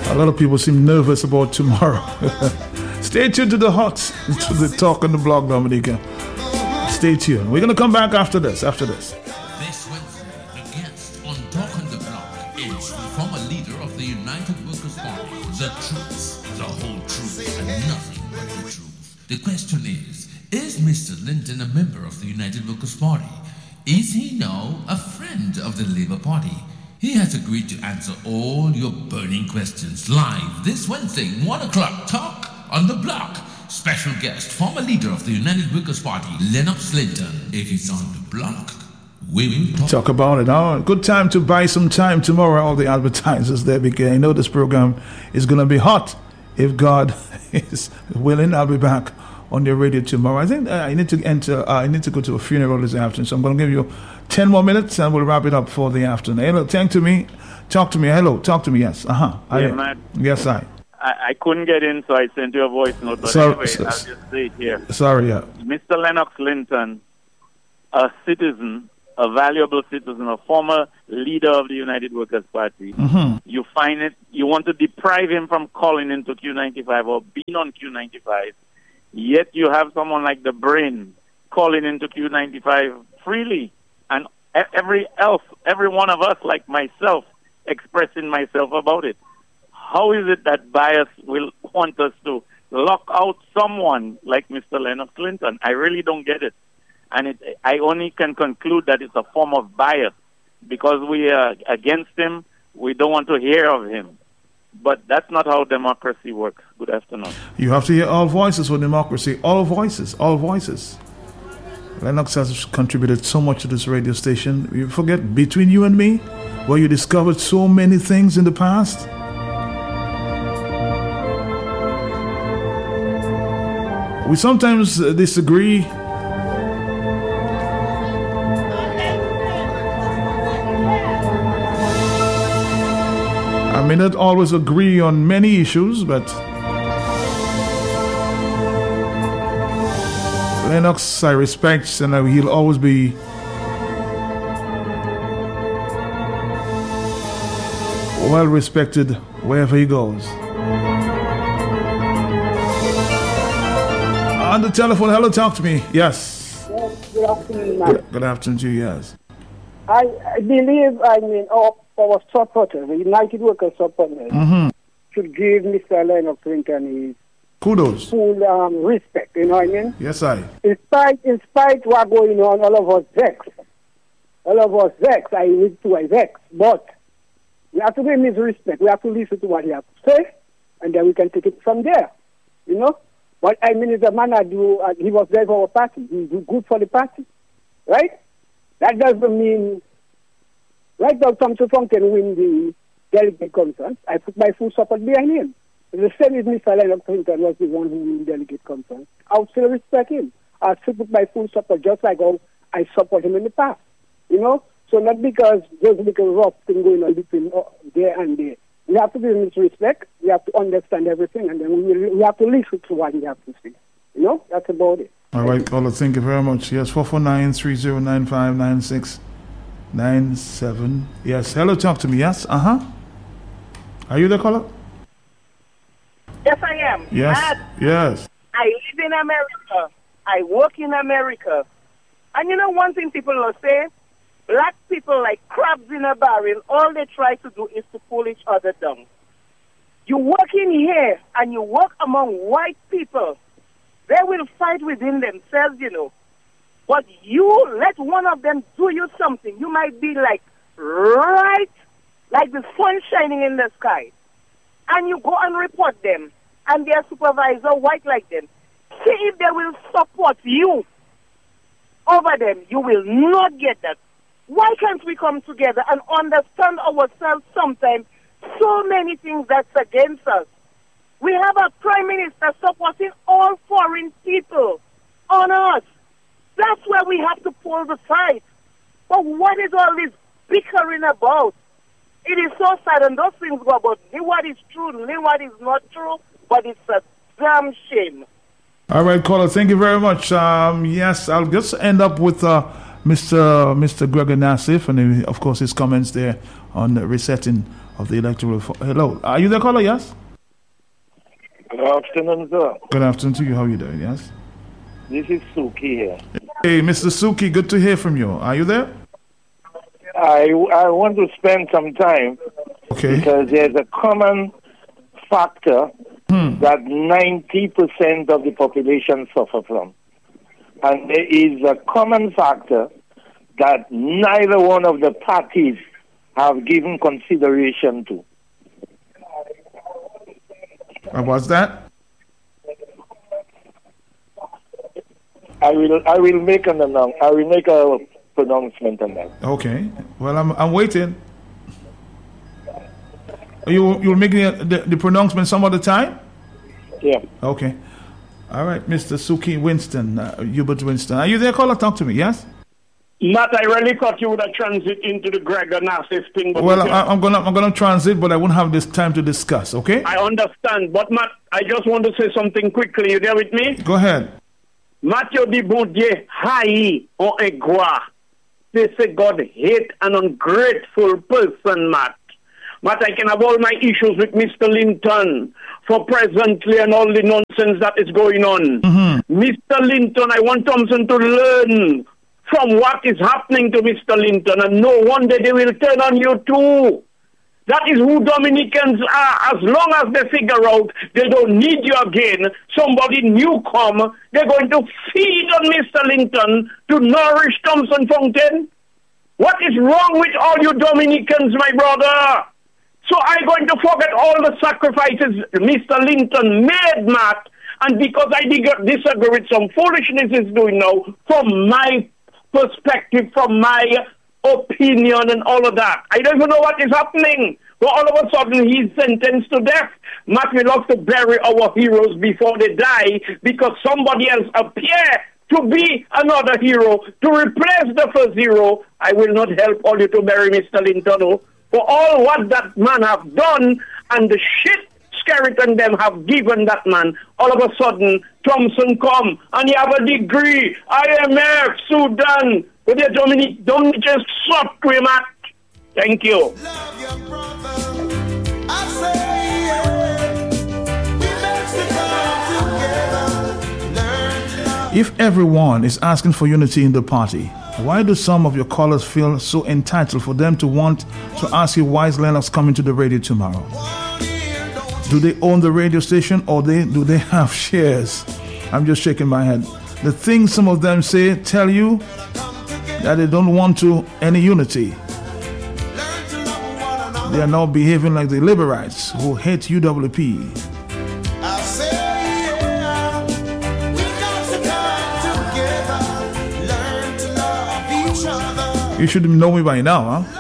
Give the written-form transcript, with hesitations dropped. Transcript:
A lot of people seem nervous about tomorrow. Stay tuned to the to the talk on the blog, Dominica. Stay tuned. We're going to come back after this. This Wednesday, the guest on Talk on the Block is the former leader of the United Workers' Party. The truth, the whole truth, and nothing but the truth. The question is Mr. Linton a member of the United Workers' Party? Is he now a friend of the Labour Party? He has agreed to answer all your burning questions live this Wednesday, 1 o'clock. Talk on the Block. Special guest, former leader of the United Workers' Party, Lennox Linton. If he's on the block, we will talk about it. Now, good time to buy some time tomorrow. All the advertisers there, because I know this program is going to be hot. If God is willing, I'll be back on your radio tomorrow. I think I need to go to a funeral this afternoon, so I'm going to give you 10 more minutes and we'll wrap it up for the afternoon. Hello, talk to me. Hello, talk to me. Yes. Yeah, man. Yes, I couldn't get in, so I sent you a voice note. But anyway, I'll just say it here. Sorry, yeah. Mr. Lennox Linton, a citizen, a valuable citizen, a former leader of the United Workers' Party. Mm-hmm. You want to deprive him from calling into Q95 or being on Q95, yet you have someone like the Brain calling into Q95 freely. And every one of us, like myself, expressing myself about it. How is it that bias will want us to lock out someone like Mr. Lennox Linton? I really don't get it. And I only can conclude that it's a form of bias because we are against him. We don't want to hear of him. But that's not how democracy works. Good afternoon. You have to hear all voices for democracy. All voices. All voices. Lennox has contributed so much to this radio station. You forget, between you and me, where you discovered so many things in the past. We sometimes disagree. I may not always agree on many issues, but Lennox I respect, and he'll always be well respected wherever he goes. On the telephone, hello, talk to me. Yes. Good afternoon, man. Good afternoon to you, yes. I believe, our supporters, the United Workers supporters, should give Mr. Lennox Linton his kudos, full respect, you know what I mean? Yes, I. In spite what's going on, all of us vex. I need to vex. But we have to give him his respect. We have to listen to what he has to say, and then we can take it from there, you know? But I mean, it's a man he was there for our party. He do good for the party, right? That doesn't mean, right now, Thompson Funk can win the delegate conference. I put my full support behind him. The same as Mr. Lennox Linton was the one who won the delegate conference. I would still respect him. I still put my full support, just like how I support him in the past, you know? So not because there's a little rough thing going on between there and there. We have to give him his respect. We have to understand everything, and then we have to listen to what he has to say. You know, that's about it. All right, caller, thank you very much. Yes, 449-3095-9697. Yes, hello, talk to me. Yes, Are you the caller? Yes, I am. Yes, yes. I live in America. I work in America. And you know one thing people will say? Black people, like crabs in a barrel, all they try to do is to pull each other down. You work in here and you work among white people. They will fight within themselves, you know. But you let one of them do you something, you might be like right, like the sun shining in the sky. And you go and report them, and their supervisor, white like them. See if they will support you over them. You will not get that. Why can't we come together and understand ourselves sometimes? So many things that's against us. We have a prime minister supporting all foreign people on us. That's where we have to pull the fight. But what is all this bickering about? It is so sad, and those things go about what is true, what is not true, but it's a damn shame. All right, caller, thank you very much. Yes, I'll just end up with Mr. Gregor Nassif, and of course his comments there on resetting of the electoral reform. Hello, are you there, caller? Yes. Good afternoon, sir. Good afternoon to you. How are you doing? Yes. This is Suki here. Hey, Mr. Suki, good to hear from you. Are you there? I want to spend some time because there's a common factor that 90% of the population suffer from. And there is a common factor that neither one of the parties have given consideration to. And what's that? I will make a pronouncement on that. Okay. Well, I'm waiting. You'll make the pronouncement some other time? Yeah. Okay. All right, Mr. Suki Winston, Hubert Winston. Are you there, caller? Talk to me, yes? Matt, I really thought you would have transit into the Greg Onassis thing. But well, I'm gonna transit, but I won't have this time to discuss, okay? I understand. But, Matt, I just want to say something quickly. You there with me? Go ahead. Matthew Di Bon Dieu haï en égoi. They say God hate an ungrateful person, Matt. Matt, I can have all my issues with Mr. Linton for presently and all the nonsense that is going on. Mr. Linton, I want Thompson to learn from what is happening to Mr. Linton, and no one day they will turn on you too. That is who Dominicans are. As long as they figure out they don't need you again, somebody new come, they're going to feed on Mr. Linton to nourish Thompson Fountain. What is wrong with all you Dominicans, my brother? So I'm going to forget all the sacrifices Mr. Linton made, Matt, and because I disagree with some foolishness he's doing now, from my perspective, from my opinion and all of that. I don't even know what is happening. But all of a sudden he's sentenced to death. Matt, we love to bury our heroes before they die because somebody else appears to be another hero to replace the first hero. I will not help all you to bury Mr. Linton for all what that man have done and the shit Skeleton them have given that man. All of a sudden, Thompson come and he have a degree, IMF, Sudan. But the Dominic just suck to him at. Thank you. If everyone is asking for unity in the party, why do some of your callers feel so entitled for them to want to ask you why is Lennox coming to the radio tomorrow? Do they own the radio station or do they have shares? I'm just shaking my head. The things some of them say tell you that they don't want any unity. They are now behaving like the Liberites who hate UWP. You should know me by now, huh?